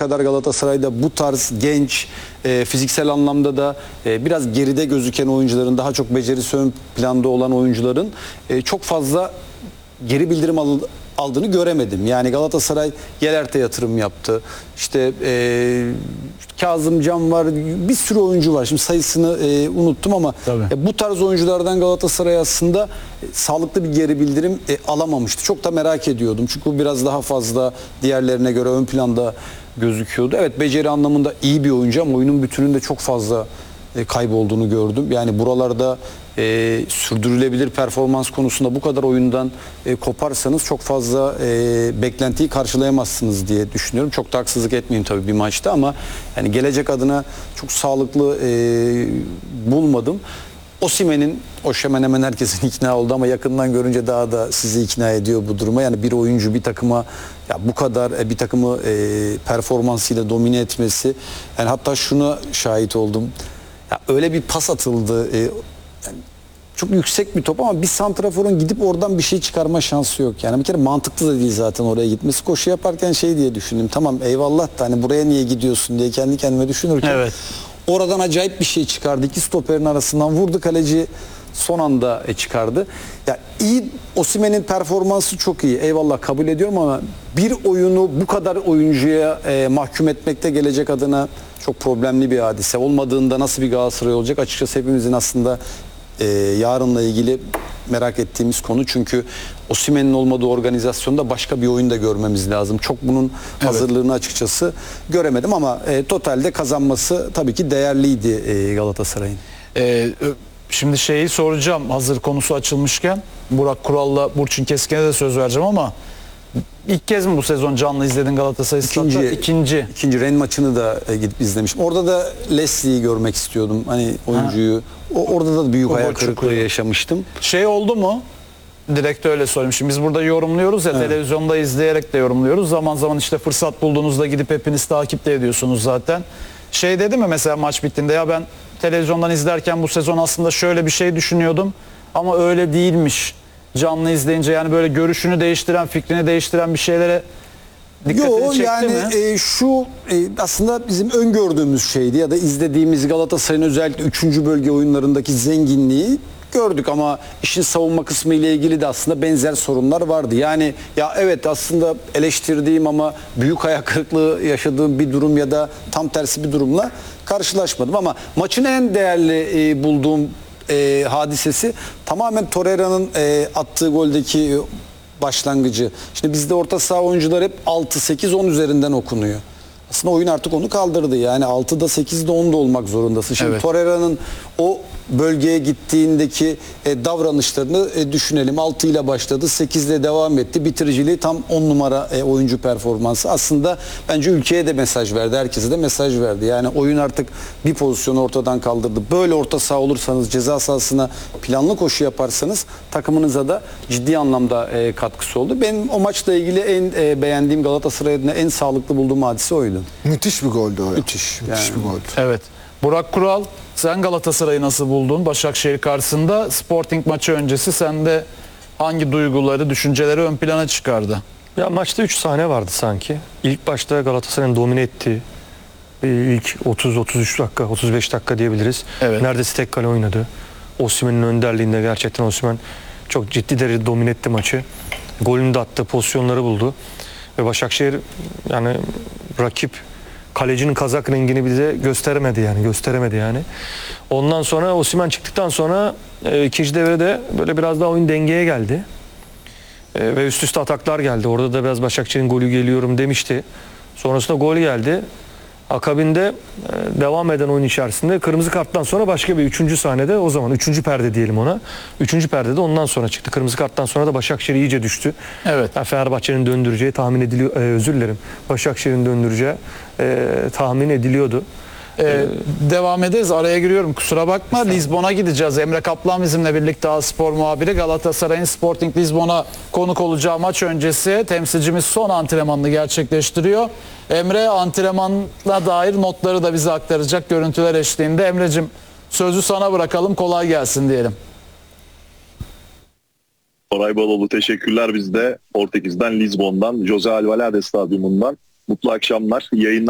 kadar Galatasaray'da bu tarz genç, fiziksel anlamda da biraz geride gözüken oyuncuların, daha çok becerisi ön planda olan oyuncuların çok fazla geri bildirim aldığını göremedim. Yani Galatasaray Yelert'e yatırım yaptı. İşte Kazım Can var. Bir sürü oyuncu var. Şimdi sayısını unuttum ama bu tarz oyunculardan Galatasaray aslında sağlıklı bir geri bildirim alamamıştı. Çok da merak ediyordum. Çünkü bu biraz daha fazla diğerlerine göre ön planda gözüküyordu. Evet, beceri anlamında iyi bir oyuncu ama oyunun bütününde çok fazla kaybolduğunu gördüm. Yani buralarda sürdürülebilir performans konusunda bu kadar oyundan koparsanız çok fazla beklentiyi karşılayamazsınız diye düşünüyorum. Çok da haksızlık etmeyeyim tabii bir maçta ama yani gelecek adına çok sağlıklı bulmadım. Osimhen'in hemen hemen herkesin ikna oldu ama yakından görünce daha da sizi ikna ediyor bu duruma. Yani bir oyuncu bir takıma ya bu kadar bir takımı performansıyla domine etmesi. Yani hatta şuna şahit oldum. Ya öyle bir pas atıldı. Yani çok yüksek bir top ama bir santraforun gidip oradan bir şey çıkarma şansı yok. Yani bir kere mantıklı da değil zaten oraya gitmesi. Koşu yaparken şey diye düşündüm. Tamam eyvallah da hani buraya niye gidiyorsun diye kendi kendime düşünürken oradan acayip bir şey çıkardı. İki stoperin arasından vurdu, kaleci son anda çıkardı. Ya iyi, Osimhen'in performansı çok iyi. Eyvallah kabul ediyorum ama bir oyunu bu kadar oyuncuya mahkum etmekte gelecek adına çok problemli bir hadise. Olmadığında nasıl bir Galatasaray olacak? Açıkçası hepimizin aslında yarınla ilgili merak ettiğimiz konu. Çünkü Osimhen'in olmadığı organizasyonda başka bir oyun da görmemiz lazım. Çok bunun hazırlığını açıkçası göremedim ama totalde kazanması tabii ki değerliydi Galatasaray'ın. Şimdi şeyi soracağım hazır konusu açılmışken. Burak Kural'la Burçin Keskin'e de söz vereceğim ama ilk kez mi bu sezon canlı izledin Galatasaray Stadı'da? İkinci Ren maçını da gidip izlemiştim. Orada da Leslie'yi görmek istiyordum. Hani oyuncuyu. Orada da büyük hayal kırıklığı yaşamıştım. Şey oldu mu? Direkt öyle sorayım. Şimdi biz burada yorumluyoruz ya, televizyonda izleyerek de yorumluyoruz. Zaman zaman işte fırsat bulduğunuzda gidip hepiniz takip de ediyorsunuz zaten. Şey dedi mi mesela maç bittiğinde, ya ben televizyondan izlerken bu sezon aslında şöyle bir şey düşünüyordum ama öyle değilmiş. Canlı izleyince yani böyle görüşünü değiştiren, fikrini değiştiren bir şeylere dikkatini çekti mi? Aslında bizim öngördüğümüz şeydi ya da izlediğimiz Galatasaray'ın özellikle 3. bölge oyunlarındaki zenginliği gördük ama işin savunma kısmı ile ilgili de aslında benzer sorunlar vardı. Yani ya evet aslında eleştirdiğim ama büyük hayal kırıklığı yaşadığım bir durum ya da tam tersi bir durumla karşılaşmadım ama maçın en değerli bulduğum hadisesi tamamen Torreira'nın attığı goldeki başlangıcı. Şimdi bizde orta saha oyuncular hep 6, 8, 10 üzerinden okunuyor. Aslında oyun artık onu kaldırdı. Yani 6'da 8'de 10'da olmak zorundasın. Şimdi Torreira'nın o bölgeye gittiğindeki davranışlarını düşünelim. 6 ile başladı, 8 ile devam etti. Bitiriciliği tam 10 numara oyuncu performansı. Aslında bence ülkeye de mesaj verdi. Herkese de mesaj verdi. Yani oyun artık bir pozisyonu ortadan kaldırdı. Böyle orta saha olursanız, ceza sahasına planlı koşu yaparsanız takımınıza da ciddi anlamda katkısı oldu. Benim o maçla ilgili en beğendiğim, Galatasaray'ın en sağlıklı bulduğum hadise oydu. Müthiş bir goldü o. Müthiş bir goldü. Evet. Burak Kural, sen Galatasaray'ı nasıl buldun Başakşehir karşısında? Sporting maçı öncesi sende hangi duyguları, düşünceleri ön plana çıkardı? Ya maçta 3 sahne vardı sanki. İlk başta Galatasaray'ın domine ettiği ilk 30-33 dakika, 35 dakika diyebiliriz. Neredeyse tek kale oynadı. Osimhen'in önderliğinde gerçekten Osimhen çok ciddi derecede domine etti maçı. Golünü de attı, pozisyonları buldu. Ve Başakşehir yani rakip kalecinin kazak rengini bize gösteremedi yani. Ondan sonra Osimhen çıktıktan sonra ikinci devrede böyle biraz daha oyun dengeye geldi. Ve üst üste ataklar geldi. Orada da biraz Başakşehir'in golü geliyorum demişti. Sonrasında gol geldi. Akabinde devam eden oyun içerisinde kırmızı karttan sonra başka bir 3. sahnede, o zaman 3. perde diyelim ona. 3. perdede ondan sonra çıktı. Kırmızı karttan sonra da Başakşehir iyice düştü. Yani Fenerbahçe'nin döndüreceği tahmin ediliyor. Özür dilerim. Başakşehir'in döndüreceği tahmin ediliyordu. Devam ederiz. Araya giriyorum. Kusura bakma. Lizbon'a gideceğiz. Emre Kaplan bizimle birlikte A-Spor muhabiri. Galatasaray'ın Sporting Lizbon'a konuk olacağı maç öncesi temsilcimiz son antrenmanını gerçekleştiriyor. Emre antrenmana dair notları da bize aktaracak görüntüler eşliğinde. Emre'cim sözü sana bırakalım. Kolay gelsin diyelim. Koray Baloğlu, teşekkürler. Biz de Portekiz'den, Lizbon'dan, José Alvalade Stadyumundan mutlu akşamlar. Yayınlar